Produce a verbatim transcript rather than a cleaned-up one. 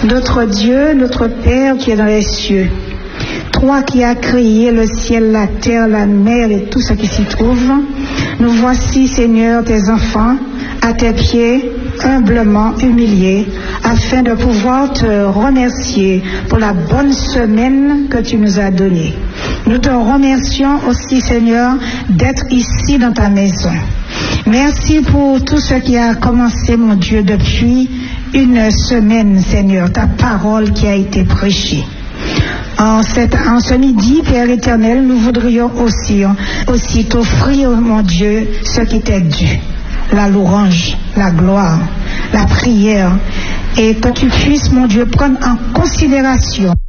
Notre Dieu, notre Père qui est dans les cieux, toi qui as créé le ciel, la terre, la mer et tout ce qui s'y trouve, nous voici, Seigneur, tes enfants, à tes pieds, humblement humiliés, afin de pouvoir te remercier pour la bonne semaine que tu nous as donnée. Nous te remercions aussi, Seigneur, d'être ici dans ta maison. Merci pour tout ce qui a commencé, mon Dieu, depuis une semaine, Seigneur, ta parole qui a été prêchée. En, cette, en ce midi, Père éternel, nous voudrions aussi, aussi t'offrir, mon Dieu, ce qui t'est dû. La louange, la gloire, la prière, et que tu puisses, mon Dieu, prendre en considération